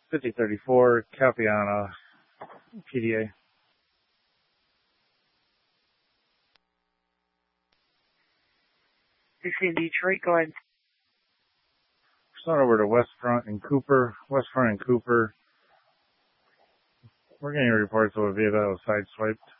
5034, Capiana, PDA. This is Detroit, go ahead. Start over to West Front and Cooper. We're getting reports of a vehicle that was sideswiped.